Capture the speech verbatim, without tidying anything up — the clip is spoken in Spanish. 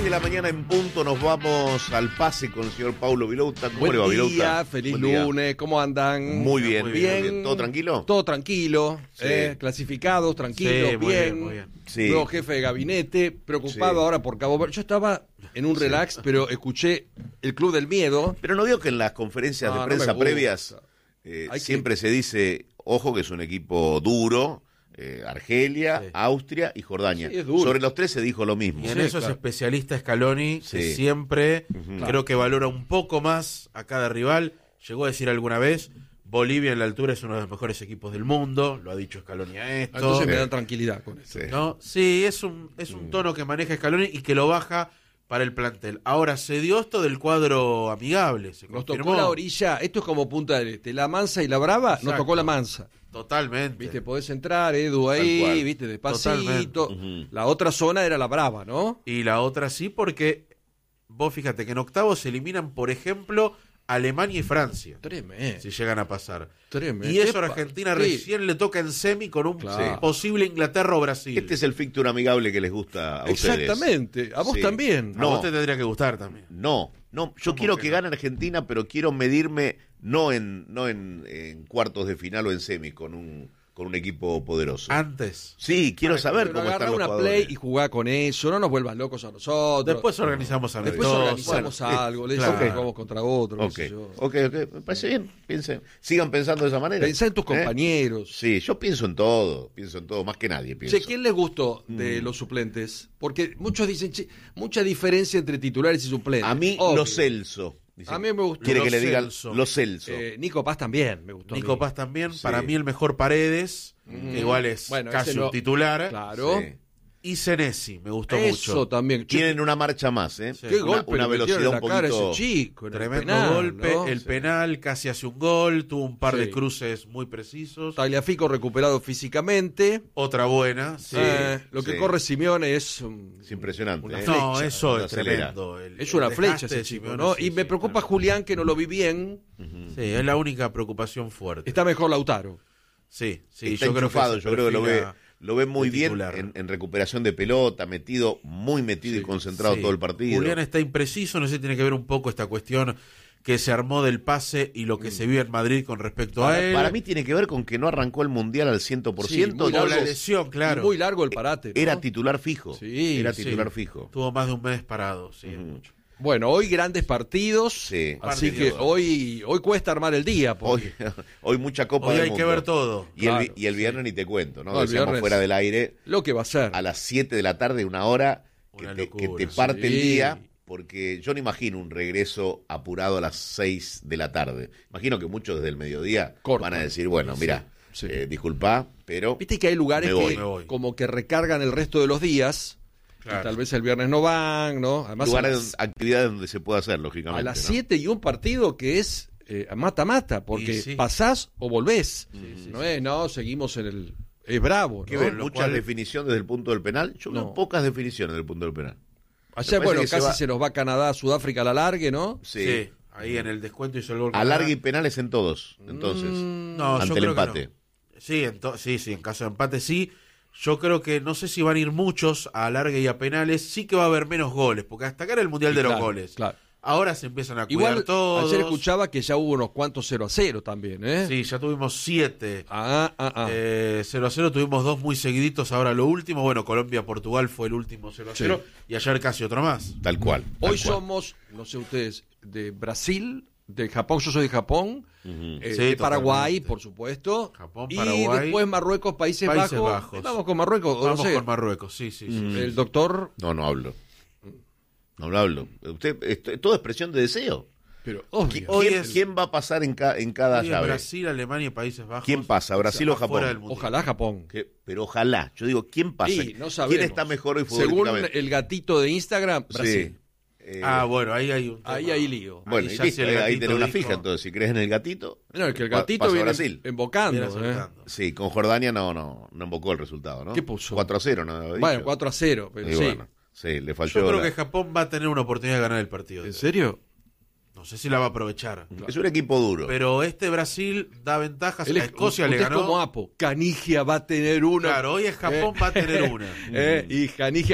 de la mañana en punto nos vamos al pase con el señor Paulo Vilouta. ¿Cómo Buen le va, Vilouta? día, feliz Buen día. lunes, ¿cómo andan? Muy bien, muy bien, bien. bien. ¿Todo tranquilo? Todo tranquilo, Sí. eh, clasificados, tranquilos, Sí, muy bien. bien, muy bien. Sí. Nuevo jefe de gabinete, preocupado Sí. ahora por Cabo Verde. Yo estaba en un relax, pero escuché el Club del Miedo. Pero no veo que en las conferencias No, de no prensa me gusta. previas eh, Hay que- siempre se dice, ojo que es un equipo duro, eh, Argelia, Sí. Austria y Jordania. Sí, es duro. Sobre los tres se dijo lo mismo. Y en Sí, eso claro. es especialista Scaloni, Sí. que siempre Ujú. creo que valora un poco más a cada rival. Llegó a decir alguna vez, Bolivia en la altura es uno de los mejores equipos del mundo, lo ha dicho Scaloni a esto. Entonces me Sí. da tranquilidad con eso. Sí. ¿No? Sí, es un, es un tono que maneja Scaloni y que lo baja para el plantel. Ahora, se dio esto del cuadro amigable, se Nos confirmó. tocó la orilla, esto es como Punta del Este, la Mansa y la Brava, nos Exacto. tocó la Mansa. Totalmente. Viste, podés entrar, Edu, Tal ahí, cual. viste, despacito. Ujú. La otra zona era la Brava, ¿no? Y la otra sí, porque vos fíjate que en octavos se eliminan, por ejemplo, Alemania y Francia, Tremendo. si llegan a pasar. Tremendo. Y eso a Epa, Argentina sí. recién le toca en semi con un Claro. posible Inglaterra o Brasil. Este es el fixture amigable que les gusta a ustedes. Exactamente, a vos Sí. también. A No. vos te tendría que gustar también. No, no, yo ¿Cómo quiero que que no? gane Argentina, pero quiero medirme no en no en, en cuartos de final o en semi con un con un equipo poderoso. Antes. Sí, quiero saber Pero cómo agarrá están los una jugadores. play y jugá con eso, no nos vuelvas locos a nosotros. Después organizamos algo. Después Bueno, organizamos bueno, algo, le claro. decimos jugamos contra otro, qué Ok, sé yo. ok, ok, me parece bien. Piensen, sigan pensando de esa manera. Pensá en tus ¿Eh? compañeros. Sí, yo pienso en todo, pienso en todo, más que nadie pienso. Che, ¿quién les gustó Mm. de los suplentes? Porque muchos dicen, che, mucha diferencia entre titulares y suplentes. A mí, Obvio. Lo Celso. dice. A mí me gustó. Quiere Lo que le digan Celso. Lo Celso. Eh, Nico Paz también me gustó. a Nico mí. Paz también. Sí. Para mí el mejor Paredes, que igual es Bueno, casi ese un no- titular. Claro. Sí. Y Senesi, me gustó Eso mucho. también. Che, Tienen una marcha más, ¿eh? Sí. qué Una, golpe una le metieron velocidad en un la cara a poquito. ese chico. en el Tremendo penal, golpe. ¿no? El penal casi hace un gol. Tuvo un par Sí. de cruces muy precisos. Tagliafico recuperado físicamente. Otra buena. Sí. Eh, lo que sí. corre Simeone es um, Es impresionante. Una ¿eh? flecha, No, eso no es acelera. tremendo. El- es el una flecha desgaste ese de chico, Simeone, ¿no? sí, Y me sí, preocupa claro. Julián, que no lo vi bien. Sí, es la única preocupación fuerte. Está mejor Lautaro. Sí, sí, Está yo creo que enchufado, se yo creo que lo ve, perfila lo ve muy de bien titular. en, en recuperación de pelota, metido, muy metido y concentrado Sí. todo el partido. Julián está impreciso, no sé si tiene que ver un poco esta cuestión que se armó del pase y lo que se vio en Madrid con respecto a para, él. para mí tiene que ver con que no arrancó el Mundial al cien por ciento. Sí, muy o largo. la lesión, claro. Y muy largo el parate. ¿no? Era titular fijo. Sí, era sí. titular fijo. Tuvo más de un mes parado, sí, es Ujú. mucho. Bueno, hoy grandes partidos. Sí. Así Partidos. que hoy, hoy cuesta armar el día. Hoy, Porque hoy mucha Copa Hoy del hay que Mundo. ver todo. Y el, vi- Claro, y el viernes ni te cuento, ¿no? No, el Decíamos viernes- fuera del aire, lo que va a ser. a las siete de la tarde, una hora que Una te, locura, que te sí. parte el Sí. día, porque yo no imagino un regreso apurado a las seis de la tarde. Imagino que muchos desde el mediodía Cortan. van a decir, bueno, mira, sí. eh, disculpa, pero Viste que hay lugares Me voy, que me voy. como que recargan el resto de los días. Claro. Y tal vez el viernes no van, ¿no? Además, a lugares, las, donde- actividades donde se puede hacer, lógicamente. a las ¿no? siete y un partido que es eh, mata-mata, porque Y sí. pasás o volvés. sí, no es, no, seguimos en el... Es bravo, Que ¿no? ven lo muchas cual- definiciones desde el punto del penal. Yo No. veo pocas definiciones desde el punto del penal. Ayer, parece bueno, que se casi va- se nos va Canadá, Sudáfrica a la largue, ¿no? Sí. Sí, ahí en el descuento hizo el gol. Alargue y penales en todos, entonces. Mm, No, yo ante el creo que empate. no. Sí, ento- sí, sí, en caso de empate sí. Yo creo que no sé si van a ir muchos a alargue y a penales. Sí que va a haber menos goles, porque hasta acá era el Mundial Y de los claro, goles. claro. Ahora se empiezan a cuidar Igual, todos. ayer escuchaba que ya hubo unos cuantos cero a cero también, ¿eh? Sí, ya tuvimos siete. Ah, ah, ah. Eh, cero a cero, tuvimos dos muy seguiditos. Ahora lo último, bueno, Colombia-Portugal fue el último cero a cero. Y ayer casi otro más. Tal cual. tal Hoy cual. somos, no sé ustedes, de Brasil, de Japón, yo soy de Japón, eh, Sí, de Paraguay, totalmente. por supuesto, Japón, y Paraguay, después Marruecos, Países, Países Bajos. Bajos. Vamos con Marruecos, o Vamos no sé, con Marruecos, sí, sí, sí. el doctor... No, no hablo. No, no hablo. Usted, es todo expresión de deseo. Pero, obvio. ¿Quién, Hoy es- quién va a pasar en, ca- en cada Hoy es llave? Brasil, Alemania y Países Bajos. ¿Quién pasa, Brasil o Afuera Japón? del Mundial. Ojalá Japón. Que- pero ojalá. Yo digo, ¿quién pasa? Y no sabemos. ¿Quién está mejor hoy Según futbolísticamente? el gatito de Instagram, Brasil. Sí. Eh, Ah, bueno, ahí hay un tema. Ahí hay lío. bueno, ahí y ya listo, si el ahí- ahí gatito tenés una dijo- fija, entonces. Si crees en el gatito, No, es que el pa- gatito paso a viene Brasil. embocando. Viene ¿eh? acercando. Sí, con Jordania no, no, no embocó el resultado, ¿no? ¿Qué puso? cuatro a cero, ¿no? Había dicho. Bueno, cuatro a cero, pero Y sí. bueno, sí, le falló. Yo creo la- que Japón va a tener una oportunidad de ganar el partido. ¿En serio? No sé si la va a aprovechar. Es un equipo duro. Pero este Brasil da ventajas. Él A es- Escocia usted le es ganó. como Apo. Canigia va a tener una. Claro, hoy es Japón va a tener una. Eh, y Canigia